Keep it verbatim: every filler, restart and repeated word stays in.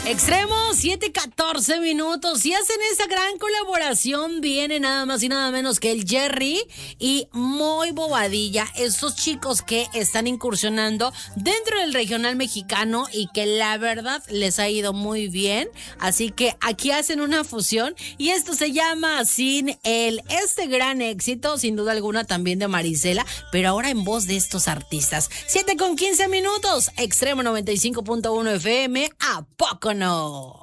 Extremo, siete catorce minutos. Y hacen esa gran colaboración. Viene nada más y nada menos que el Jerry y Muy Bobadilla. Estos chicos que están incursionando dentro del regional mexicano y que la verdad les ha ido muy bien. Así que aquí hacen una fusión y esto se llama Sin Él. Este gran éxito, sin duda alguna, también de Marisela, pero ahora en voz de estos artistas. siete con quince minutos. Extremo noventa y cinco punto uno F M. ¿A poco no?